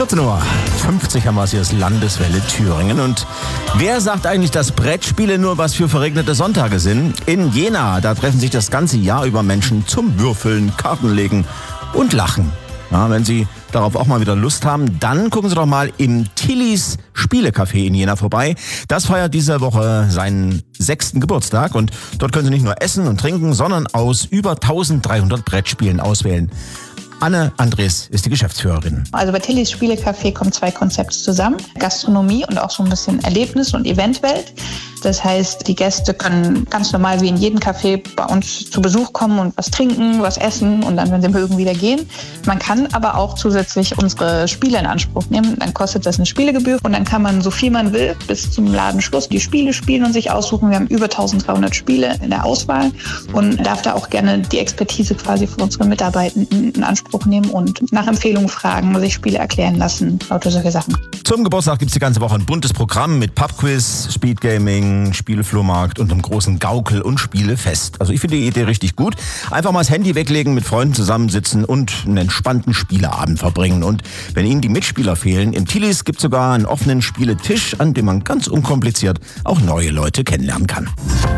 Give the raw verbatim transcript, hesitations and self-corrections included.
vierzehn Uhr fünfzig haben wir es, hier ist Landeswelle Thüringen. Und wer sagt eigentlich, dass Brettspiele nur was für verregnete Sonntage sind? In Jena, da treffen sich das ganze Jahr über Menschen zum Würfeln, Kartenlegen und Lachen. Ja, wenn Sie darauf auch mal wieder Lust haben, dann gucken Sie doch mal im Tillys Spielecafé in Jena vorbei. Das feiert diese Woche seinen sechsten Geburtstag und dort können Sie nicht nur essen und trinken, sondern aus über eintausenddreihundert Brettspielen auswählen. Anne Andres ist die Geschäftsführerin. Also bei Tillys Spielecafé kommen zwei Konzepte zusammen. Gastronomie und auch so ein bisschen Erlebnis- und Eventwelt. Das heißt, die Gäste können ganz normal wie in jedem Café bei uns zu Besuch kommen und was trinken, was essen und dann, wenn sie mögen, wieder gehen. Man kann aber auch zusätzlich unsere Spiele in Anspruch nehmen. Dann kostet das eine Spielegebühr und dann kann man so viel man will bis zum Ladenschluss die Spiele spielen und sich aussuchen. Wir haben über eintausenddreihundert Spiele in der Auswahl und darf da auch gerne die Expertise quasi von unseren Mitarbeitenden in Anspruch nehmen und nach Empfehlungen fragen, sich Spiele erklären lassen, lauter solche Sachen. Zum Geburtstag gibt es die ganze Woche ein buntes Programm mit Pubquiz, Speedgaming, Spieleflohmarkt und einem großen Gaukel- und Spielefest. Also ich finde die Idee richtig gut. Einfach mal das Handy weglegen, mit Freunden zusammensitzen und einen entspannten Spieleabend verbringen. Und wenn Ihnen die Mitspieler fehlen, im Tillys gibt es sogar einen offenen Spieletisch, an dem man ganz unkompliziert auch neue Leute kennenlernen kann.